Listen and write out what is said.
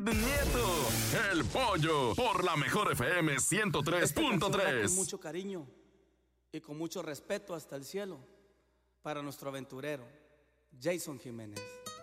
Nieto, el pollo, por la mejor FM Esta canción va 103.3. con mucho cariño y con mucho respeto hasta el cielo para nuestro aventurero, Jason Jiménez.